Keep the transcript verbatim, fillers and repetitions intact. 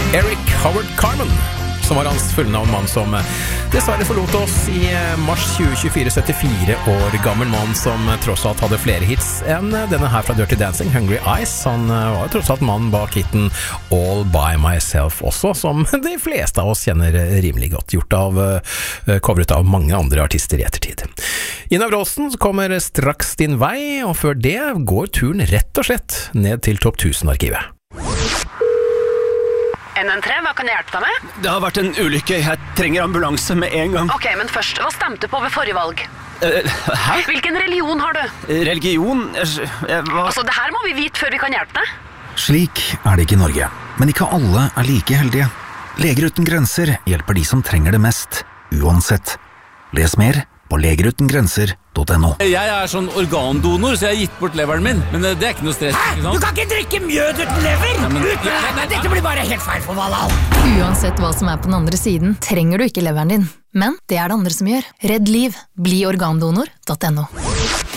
Eric Howard Carmen, som var hans fullnavn, mann som dessverre forlot oss i mars tjue tjuefire, syttifire år gammel mann som tross alt hadde flere hits enn denne her fra Dirty Dancing, Hungry Eyes. Han var tross alt mannen bak hiten All By Myself også, som de fleste av oss kjenner rimelig godt, gjort av, covret av mange andre artister i ettertid. I Nevrosen kommer Straks din vei, og før det går turen rett og slett ned til Topp tusen-arkivet. N N tre, hva kan jeg hjelpe deg med? Det har vært en ulykke. Jeg trenger ambulanse med en gang. Ok, men først, hva stemte på ved forrige valg? Uh, hæ? Hvilken religion har du? Religion? Jeg, jeg, hva? Altså, det her må vi vite før vi kan hjelpe deg. Slik er det ikke i Norge, men ikke alle er like heldige. Leger uten grenser hjelper de som trenger det mest, uansett. Les mer på legerutengrenser punktum no. Jeg er sånn organdonor, så jeg har gitt bort leveren min, men det er ikke noe stress. Hæ? Du kan ikke drikke mjød uten lever! Ja, men, uten, ja, nei, dette blir bare helt feil for Valhall. Uansett hva som er på den andre siden, trenger du ikke leveren din. Men det er det andre som gjør. Redd liv. Bli organdonor punktum no.